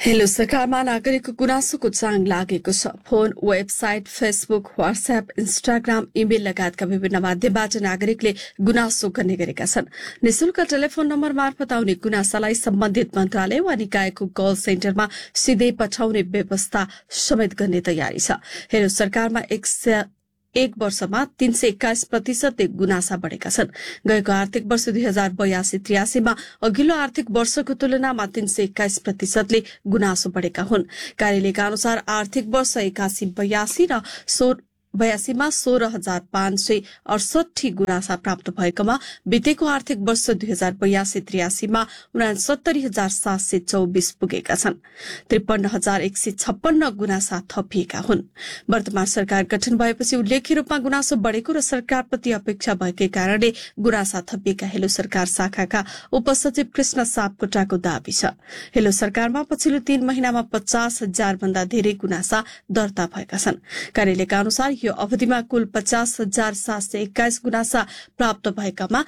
Hello सरकारमा नागरिकको गुनासोको Chang लागेको छ। Phone, website, Facebook, WhatsApp, Instagram, email लगायतका विभिन्न माध्यमबाट नागरिकले गुनासो गर्ने गरेका छन्। निशुल्क टेलिफोन नम्बर मार्फत आउने गुनासालाई सम्बन्धित मन्त्रालय वा निकायको कल सेन्टरमा सिधै पठाउने व्यवस्था समेत गर्ने तयारी छ। हेलो सरकारमा एक वर्षमा 321% गुनासा बढ़ेका छन्। गएको आर्थिक वर्ष 2082-83 मा अघिल्लो आर्थिक वर्षको तुलनामा 321% गुनासो बढ़ेका हुन्। कार्यालयका अनुसार आर्थिक वर्ष 81-82 र 82 मा 16,568 गुनासा प्राप्त भएकोमा बितेको आर्थिक वर्ष 2082-83 मा 69,724 पुगेका छन्। 53,156 गुनासा थपिएका हुन्। वर्तमान सरकार गठन भएपछि उल्लेख्य रूपमा गुनासो बढ़ेको र सरकारप्रति अपेक्षा भएकै कारणले गुनासा थपिएका हेलो सरकार शाखाका उपसचिव कृष्ण सापकोटाको दावी छ। हेलो सरकारमा पछिल्लो 3 महिनामा 50,000 भन्दा धेरै गुनासा दर्ता भएका छन्। कार्यालयका अनुसार यो अवधिमा कुल 50,721 गुनासा प्राप्त भएकामा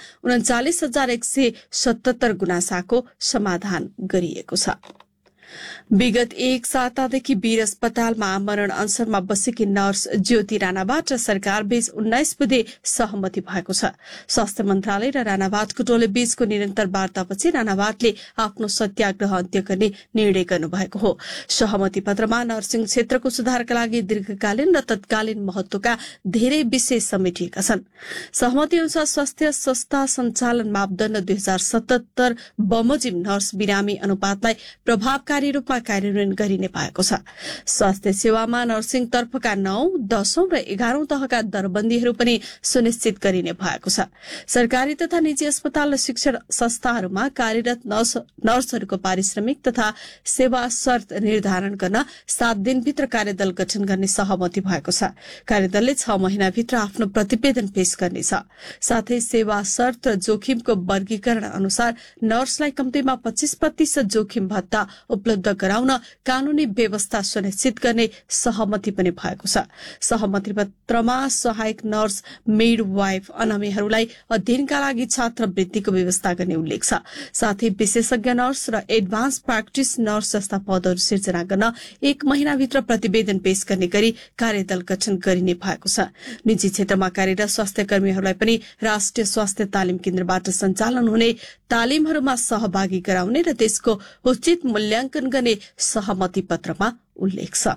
39,177 गुनासाको समाधान गरिएको छ। विगत एक सातादेखि वीर अस्पतालमा आमरण अनसनमा बसेकी नर्स ज्योति राणाबाट सरकार बीच 19 बुधे सहमति भएको छ। स्वास्थ्य मन्त्रालय र राणावाटको टोली बीचको निरन्तर वार्तापछि राणावाटले आफ्नो सत्याग्रह अन्त्य गर्ने निर्णय गर्नुभएको हो। सहमति पत्रमा नर्सिङ क्षेत्रको सुधारका लागि दीर्घकालीन र तत्कालीन महत्वका धेरै विषय समेटिएका छन्। सहमति अनुसार स्वास्थ्य संस्था सञ्चालन मापदण्ड 2077 बमोजिम नर्स बिरामी अनुपातलाई प्रभावकारी रूपमा कार्यान्वयन गरिने भएको छ। स्वास्थ्य सेवामा नर्सिङ तर्फका 9, 10औं र 11औं तहका दरबन्दीहरू पनि सुनिश्चित गरिने भएको छ। सरकारी तथा निजी अस्पताल र शिक्षण संस्थाहरूमा कार्यरत नर्सहरूको पारिश्रमिक तथा सेवा शर्त निर्धारण गर्न 7 दिनभित्र कार्यदल गठन गर्ने सहमति भएको छ। कार्यदलले 6 महिनाभित्र आफ्नो प्रतिवेदन पेश गर्नेछ। साथै सेवा शर्त र जोखिमको वर्गीकरण अनुसार नर्सलाई कम्तीमा 25% जोखिम भत्ता उपलब्ध गराउन कानूनी व्यवस्था सुनिश्चित गर्ने सहमति पनि भएको छ। सहमति पत्रमा सहायक नर्स, मिडवाइफ, अनामीहरूलाई अध्ययनका लागि छात्रवृत्तिको व्यवस्था गर्ने उल्लेख छ। साथै विशेषज्ञ नर्स र एडभान्स प्र्याक्टिस नर्स जस्ता पदहरू सिर्जना गर्न 1 महिनाभित्र प्रतिवेदन पेश गर्ने गरी कार्यदल गठन गरिने भएको छ। निजी क्षेत्रमा कार्यरत स्वास्थ्य कर्मीहरूलाई पनि राष्ट्रिय स्वास्थ्य तालिम केन्द्रबाट सञ्चालन हुने तालिमहरूमा सहभागी गराउने र त्यसको उचित मूल्याङ्कन गर्ने सहमति पत्रमा उल्लेख छ।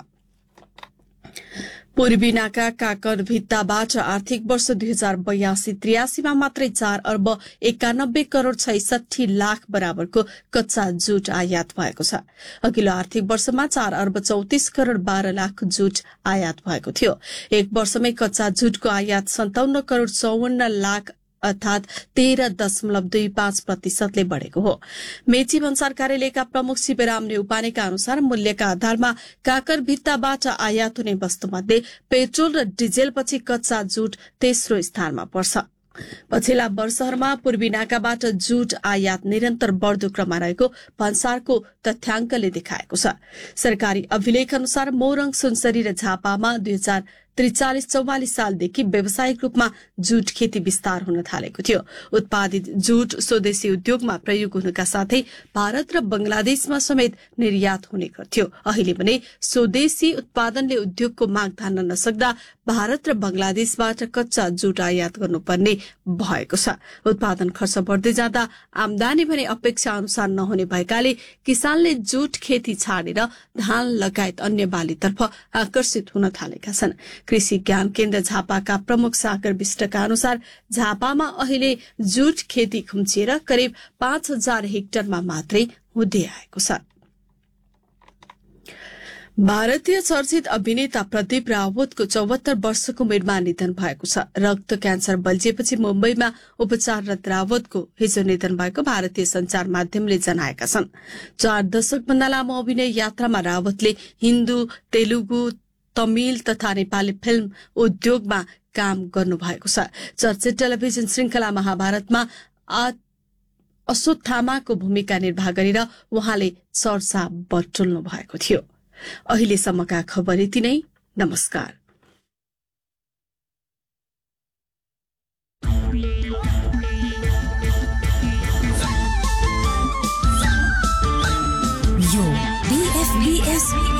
पूर्वी नाका काकर भित्ताबाट आर्थिक वर्ष 2082-83 मा मात्रै 4 अर्ब 91 करोड़ 66 लाख बराबरको कच्चा जुट आयात भएको छ। अघिल्लो आर्थिक वर्षमा 4 अर्ब 34 करोड़ 12 लाख जुट आयात भएको थियो। एक वर्षमै कच्चा जुटको आयात 57 करोड़ 54 लाख अर्थात 13.25% बढ़ेको हो। मेची भन्सार कार्यालयका प्रमुख शिवराम नेउपानेका अनुसार मूल्यका आधारमा काकर भित्ताबाट आयात हुने वस्तुमध्ये पेट्रोल र डिजेलपछि कच्चा जुट तेस्रो स्थानमा पर्छ। पछिल्ला वर्षहरूमा पूर्वी नाकाबाट जुट आयात निरन्तर बढ़दो क्रममा रहेको भन्सारको तथ्याङ्कले देखाएको छ। सरकारी अभिलेख अनुसार मोरङ, सुनसरी र झापामा 2043-44 सालदेखि व्यावसायिक रूपमा जुट खेती विस्तार हुन थालेको थियो। उत्पादित जुट स्वदेशी उद्योगमा प्रयोग हुनुका साथै भारत र बंगलादेशमा समेत निर्यात हुने गर्थ्यो। अहिले भने स्वदेशी उत्पादनले उद्योगको माग धान्न नसक्दा भारत र बंगलादेशबाट कच्चा जुट आयात गर्नुपर्ने भएको छ। उत्पादन खर्च बढ़दै जाँदा आमदानी भने अपेक्षा अनुसार नहुने भएकाले किसानले जुट खेती छाडेर धान लगायत अन्य बालीतर्फ आकर्षित हुन थालेका छन्। कृषि ज्ञान केन्द्र झापाका प्रमुख सागर विष्टका अनुसार झापामा अहिले जुट खेती खुम्चिएर करिब 5,000 हेक्टरमा मात्रै हुँदै आएको छ। भारतीय चर्चित अभिनेता प्रदीप रावतको 74 वर्षको उमेरमा निधन भएको छ। रक्त क्यान्सर बल्झिएपछि मुम्बईमा उपचाररत रावतको हिजो निधन भएको भारतीय संचार माध्यमले जनाएका छन्। 4 दशक भन्दा लामो अभिनय यात्रामा रावतले हिन्दी, तेलुगु, तमिल तथा नेपाली फिल्म उद्योगमा काम गर्नुभएको छ। चर्चित टेलिभिजन श्रृंखला महाभारतमा अश्वत्थामाको भूमिका निर्वाह गरेर उहाँले चर्चा बटुल्नु भएको थियो। अहिलेसम्मका खबर यति नै। नमस्कार। यो SBS